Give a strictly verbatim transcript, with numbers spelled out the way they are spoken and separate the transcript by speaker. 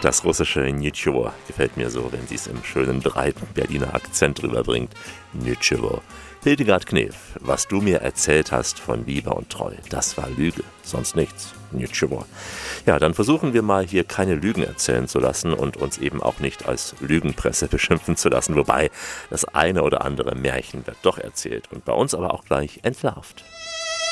Speaker 1: Das russische Nitschewo gefällt mir so, wenn sie es im schönen, breiten Berliner Akzent rüberbringt. Nitschewo. Hildegard Knef, was du mir erzählt hast von Liebe und Treu, das war Lüge, sonst nichts. Nitschewo. Ja, dann versuchen wir mal hier keine Lügen erzählen zu lassen und uns eben auch nicht als Lügenpresse beschimpfen zu lassen, wobei das eine oder andere Märchen wird doch erzählt und bei uns aber auch gleich entlarvt.